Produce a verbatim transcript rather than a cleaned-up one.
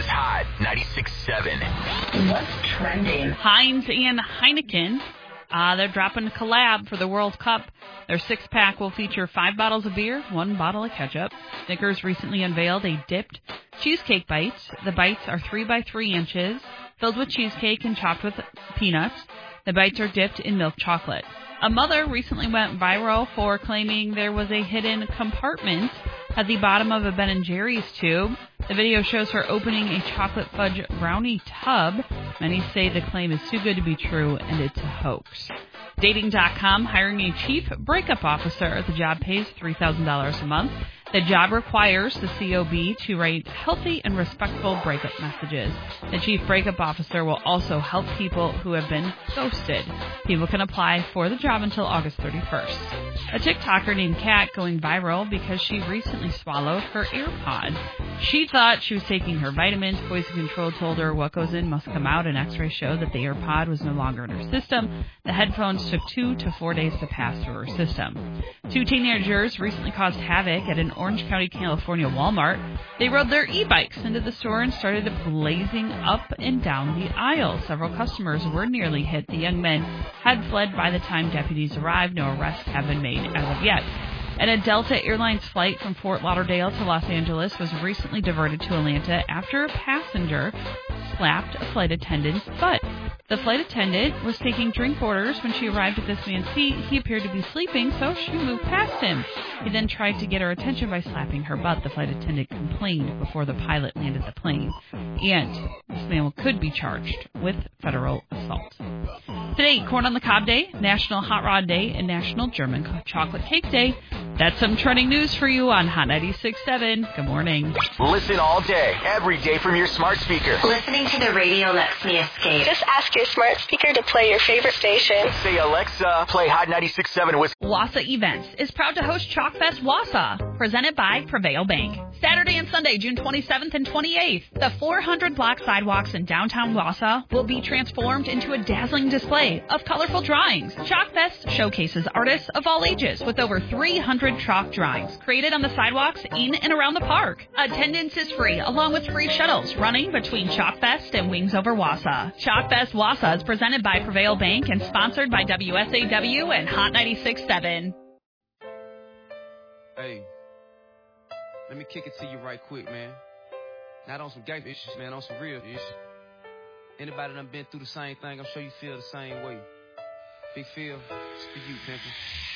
is Hot ninety-six point seven. What's trending? Heinz and Heineken, uh, they're dropping a collab for the World Cup. Their six-pack will feature five bottles of beer, one bottle of ketchup. Snickers recently unveiled a dipped cheesecake bites. The bites are three by three inches, filled with cheesecake and chopped with peanuts. The bites are dipped in milk chocolate. A mother recently went viral for claiming there was a hidden compartment at the bottom of a Ben and Jerry's tube. The video shows her opening a chocolate fudge brownie tub. Many say the claim is too good to be true and it's a hoax. Dating dot com hiring a chief breakup officer. The job pays three thousand dollars a month. The job requires the C O B to write healthy and respectful breakup messages. The chief breakup officer will also help people who have been ghosted. People can apply for the job until August thirty-first. A TikToker named Kat going viral because she recently swallowed her AirPod. She thought she was taking her vitamins. Poison Control told her what goes in must come out. An x-ray showed that the AirPod was no longer in her system. The headphones took two to four days to pass through her system. Two teenagers recently caused havoc at an Orange County, California Walmart. They rode their e-bikes into the store and started blazing up and down the aisle. Several customers were nearly hit. The young men had fled by the time deputies arrived. No arrests have been made as of yet. And a Delta Airlines flight from Fort Lauderdale to Los Angeles was recently diverted to Atlanta after a passenger slapped a flight attendant's butt. The flight attendant was taking drink orders when she arrived at this man's seat. He appeared to be sleeping, so she moved past him. He then tried to get her attention by slapping her butt. The flight attendant complained before the pilot landed the plane. And this man could be charged with federal assault. Today, Corn on the Cob Day, National Hot Rod Day, and National German Chocolate Cake Day. That's some trending news for you on Hot ninety-six point seven. Good morning. Listen all day, every day from your smart speaker. Listening to the radio lets me escape. Just ask your smart speaker to play your favorite station. Say, Alexa, play Hot ninety-six point seven with... Wassa Events is proud to host Chalkfest Wassa, presented by Prevail Bank. Saturday and Sunday, June twenty-seventh and twenty-eighth, the four hundred block sidewalks in downtown Wassa will be transformed into a dazzling display of colorful drawings. Chalkfest showcases artists of all ages with over three hundred chalk drawings created on the sidewalks in and around the park. Attendance is free, along with free shuttles running between Chalkfest and Wings Over Wassa. Chalkfest Wassa is presented by Prevail Bank and sponsored by W S A W and Hot ninety-six point seven. Hey, let me kick it to you right quick, man. Not on some gangster issues, man, on some real issues. Anybody done been through the same thing, I'm sure you feel the same way. Big Phil, it's for you, pimpin'.